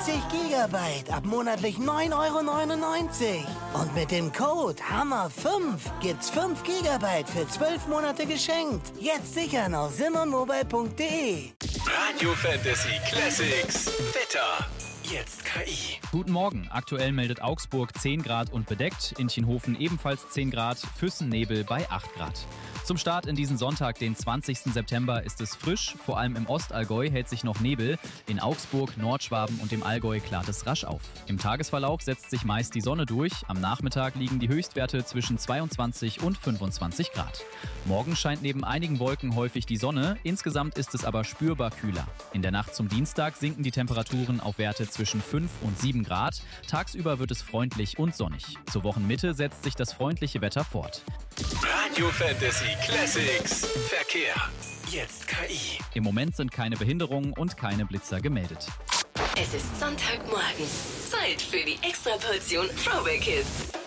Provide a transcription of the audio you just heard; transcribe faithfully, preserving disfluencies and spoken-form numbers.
dreißig Gigabyte ab monatlich neun Euro neunundneunzig. Und mit dem Code Hammer fünf gibt's fünf Gigabyte für zwölf Monate geschenkt. Jetzt sichern auf simmermobile punkt de. Radio Fantasy Classics. Wetter. Jetzt K I. Guten Morgen. Aktuell meldet Augsburg zehn Grad und bedeckt. In Tienhofen ebenfalls zehn Grad. Füssen Nebel bei acht Grad. Zum Start in diesen Sonntag, den zwanzigsten September, ist es frisch. Vor allem im Ostallgäu hält sich noch Nebel. In Augsburg, Nordschwaben und dem Allgäu klart es rasch auf. Im Tagesverlauf setzt sich meist die Sonne durch. Am Nachmittag liegen die Höchstwerte zwischen zweiundzwanzig und fünfundzwanzig Grad. Morgen scheint neben einigen Wolken häufig die Sonne. Insgesamt ist es aber spürbar kühler. In der Nacht zum Dienstag sinken die Temperaturen auf Werte zwischen fünf und sieben Grad. Tagsüber wird es freundlich und sonnig. Zur Wochenmitte setzt sich das freundliche Wetter fort. Radio Fantasy Classics. Verkehr. Jetzt K I. Im Moment sind keine Behinderungen und keine Blitzer gemeldet. Es ist Sonntagmorgen. Zeit für die Extraportion Throwback Hits.